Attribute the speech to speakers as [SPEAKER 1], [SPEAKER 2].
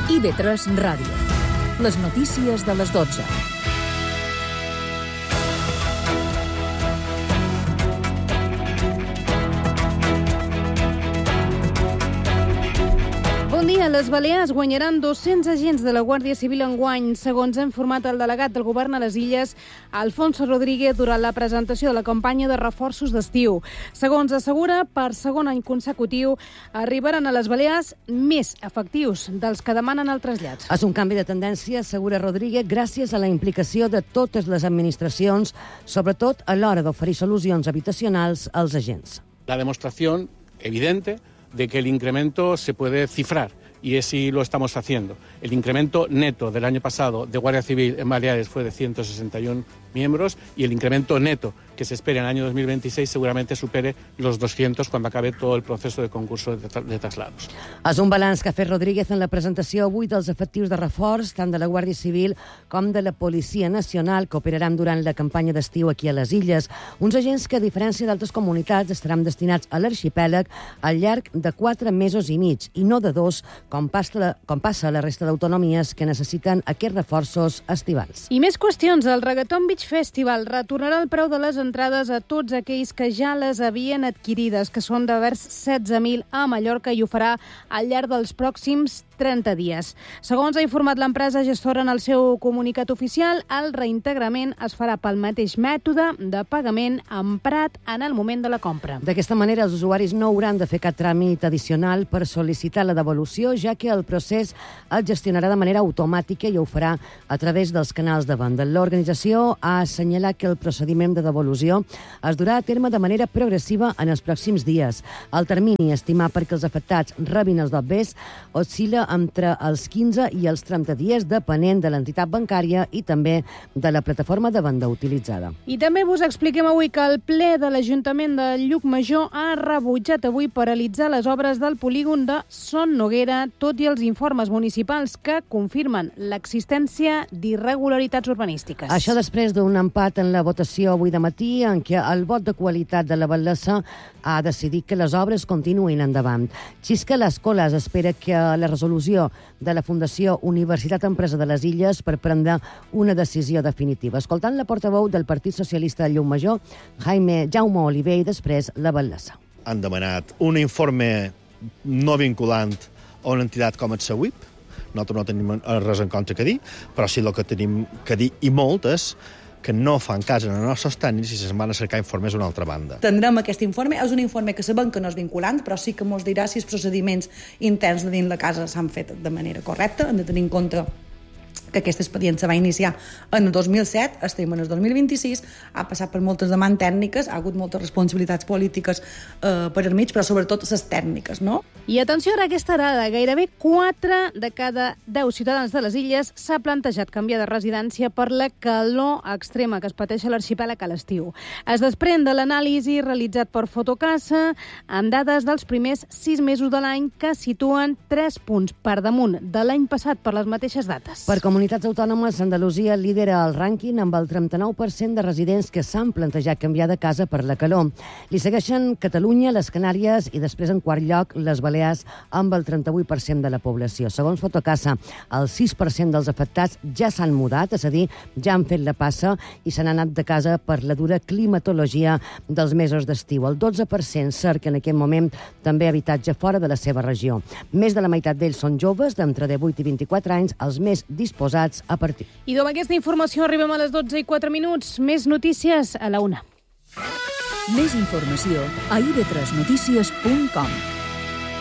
[SPEAKER 1] IB3 Ràdio. Les notícies de les 12.
[SPEAKER 2] Bon dia. Les Balears guanyaran 200 agents de la Guàrdia Civil enguany, segons ha informat el delegat del govern a les Illes, Alfonso Rodríguez, durant la presentació de la campanya de reforços d'estiu. Segons assegura, per segon any consecutiu arribaran a les Balears més efectius dels que demanen el trasllat.
[SPEAKER 3] És un canvi de tendència, assegura Rodríguez, gràcies a la implicació de totes les administracions, sobretot a l'hora d'oferir solucions habitacionals als agents.
[SPEAKER 4] La demostración evidente de que el incremento se puede cifrar, y así lo estamos haciendo. El incremento neto del año pasado de Guardia Civil en Baleares fue de 161 miembros y el incremento neto que se espera en el año 2026 seguramente supere los 200 cuando acabe todo el proceso de concurso de traslados.
[SPEAKER 3] És un balanç que ha fet Rodríguez en la presentació avui dels efectius de reforç tant de la Guàrdia Civil com de la Policia Nacional que operaran durant la campanya d'estiu aquí a les Illes. Uns agents que, a diferència d'altres comunitats, estaran destinats a l'arxipèlag al llarg de 4 mesos i mig i no de 2, com passa a la resta d'autonomies que necessiten aquests reforços estivals.
[SPEAKER 2] I més qüestions. El Reggaeton Beach Festival retornarà el preu de les entrades a tots aquells que ja les havien adquirides, que són de vers 16.000 a Mallorca, i ho farà al llarg dels pròxims 30 dies. Segons ha informat l'empresa gestora en el seu comunicat oficial, el reintegrament es farà pel mateix mètode de pagament emprat en el moment de la compra.
[SPEAKER 3] D'aquesta manera, els usuaris no hauran de fer cap tràmit addicional per sol·licitar la devolució, ja que el procés es gestionarà de manera automàtica i ho farà a través dels canals de venda. L'organització ha assenyalat que el procediment de devolució es durà a terme de manera progressiva en els pròxims dies. El termini estimat perquè els afectats rebin els dobbers oscil·la entre els 15 i els 30 dies, depenent de l'entitat bancària i també de la plataforma de venda utilitzada.
[SPEAKER 2] I també vos expliquem avui que el ple de l'Ajuntament de Llucmajor ha rebutjat avui paralitzar les obres del polígon de Son Noguera, tot i els informes municipals que confirmen l'existència d'irregularitats urbanístiques.
[SPEAKER 3] Això després d'un empat en la votació avui de matí, en què el vot de qualitat de la Baldassa ha decidit que les obres continuïn endavant. Xisca les Coles espera que la resolució de la Fundació Universitat Empresa de les Illes per prendre una decisió definitiva. Escoltant la portaveu del Partit Socialista de Llucmajor, Jaume Oliver, i després la Baldassa.
[SPEAKER 5] Han demanat un informe no vinculant a una entitat com el SEWIP. Nosaltres no tenim res en contra que dir, però sí el que tenim que dir, i molt, és que no fan cas en els nostres tècnics i se'n van a cercar informes a una altra banda.
[SPEAKER 6] Tindrem aquest informe. És un informe que sabem que no és vinculant, però sí que ens dirà si els procediments interns de dins la casa s'han fet de manera correcta. Hem de tenir en compte que aquest expedient se va iniciar en el 2007, estem en el 2026, ha passat per moltes demandes tècniques, ha hagut moltes responsabilitats polítiques per al mig, però sobretot les tècniques, no?
[SPEAKER 2] I atenció a aquesta dada, gairebé 4 de cada 10 ciutadans de les Illes s'ha plantejat canviar de residència per la calor extrema que es pateix a l'arxipèlag a l'estiu. Es desprèn de l'anàlisi realitzat per Fotocasa amb dades dels primers 6 mesos de l'any que situen 3 punts per damunt de l'any passat per les mateixes dates.
[SPEAKER 3] Per comunitats autònomes, Andalusia lidera el rànquing amb el 39% de residents que s'han plantejat canviar de casa per la calor. Li segueixen Catalunya, les Canàries i després en quart lloc les Balears amb el 38% de la població. Segons Fotocasa, el 6% dels afectats ja s'han mudat, és a dir, ja han fet la passa i s'han anat de casa per la dura climatologia dels mesos d'estiu. El 12% cerca en aquest moment també habitatge fora de la seva regió. Més de la meitat d'ells són joves d'entre 18 i 24 anys, els més disposats a partir.
[SPEAKER 2] I amb aquesta informació arribem a les 12:04. Més notícies a la 1.
[SPEAKER 1] Més informació a ib3notícies.com.